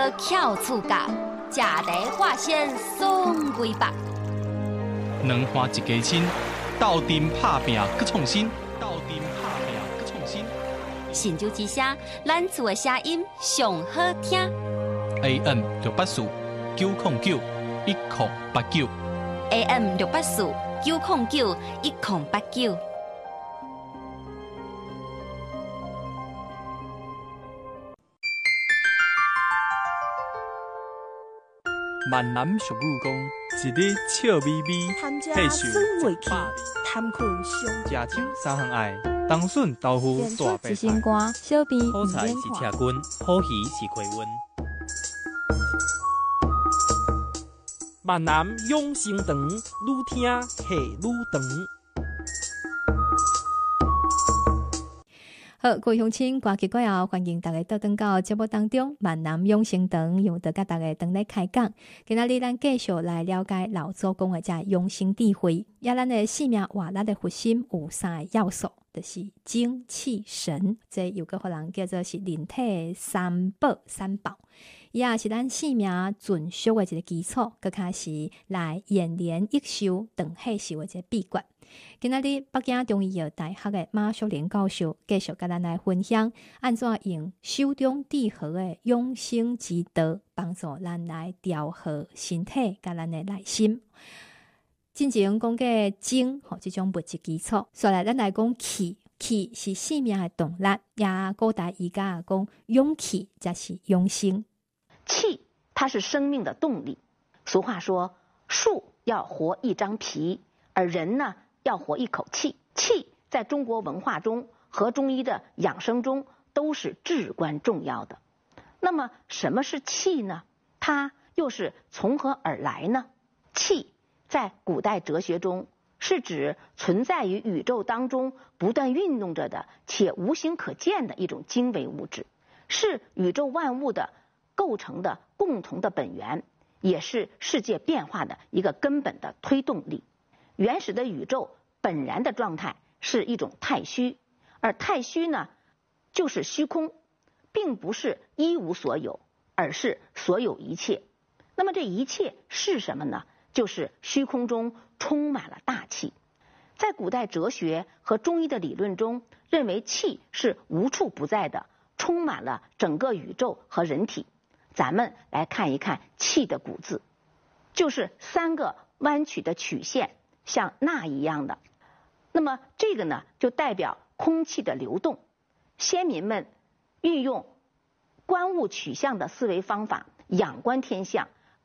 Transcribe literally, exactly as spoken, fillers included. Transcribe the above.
个翘厝角，食茶化仙送几百。 两花一家亲，斗阵拍拼搁创新，斗阵拍拼搁创新。 神州之声，咱厝的声音上好听。 A M 六八四九零九一零八九。 A M 六八四九零九一零八九。 闽南俗语讲，一日笑眯眯，岁寿一百里。 贪困上食酒三项爱，冬笋豆腐大白菜。 瓜，小边好菜是车棍，好鱼是开温。闽南养生堂，愈听戏愈长。 好，各位乡亲，歌曲过后，欢迎大家倒转到节目当中。闽南养生堂用得甲大家当来开讲。今仔日咱继续来了解老祖公的这养生智慧。也咱的生命活力的核心有三个要素，就是精、气、神。这有个互人叫做是人体三宝三宝。伊也是咱生命存续的一个基础，佮开始来延年益寿、长寿寿的一个秘诀。今仔日北京中医药大学的马淑玲教授继续甲咱来分享，安怎用手中治好的养生之道，帮助咱来调和身体甲咱的内心。进前讲个精，吼，这种物质基础，所以咱来讲气，气是生命的动力，也古代医家讲养气才是养生。 气，它是生命的动力。俗话说，树要活一张皮，而人呢要活一口气。气在中国文化中和中医的养生中都是至关重要的。那么什么是气呢？它又是从何而来呢？气在古代哲学中是指存在于宇宙当中不断运动着的且无形可见的一种精微物质，是宇宙万物的构成的共同的本源，也是世界变化的一个根本的推动力。原始的宇宙本然的状态是一种太虚，而太虚呢，就是虚空，并不是一无所有，而是所有一切。那么这一切是什么呢？就是虚空中充满了大气。在古代哲学和中医的理论中，认为气是无处不在的，充满了整个宇宙和人体。咱们来看一看气的古字，就是三个弯曲的曲线，像钠一样的。那么这个呢，就代表空气的流动。先民们运用观物取象的思维方法，仰观天象，